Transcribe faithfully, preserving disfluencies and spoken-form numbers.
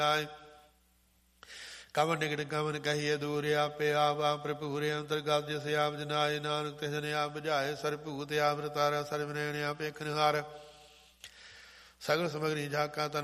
ਕਵਨ ਨਿਕਟ ਕਵਨ ਕਹੀਏ ਦੂਰ ਆਪੇ ਆਪ ਆਪ ਪ੍ਰਭੂਰੇ ਅੰਤਰਗਤ ਜਿਸ ਆਪ ਜਨਾਏ ਨਾਨਕ ਤਿਸ ਨੇ ਆਪ ਬੁਝਾਏ ਸਰਭੂਤ ਆਪ ਰਤਾਰਾ ਸਰਬ ਨੈਣ ਆਪੇ ਖਨਹਾਰ ਸਗਲ ਸਮਗਰੀ ਜਾਕਾ ਤਨ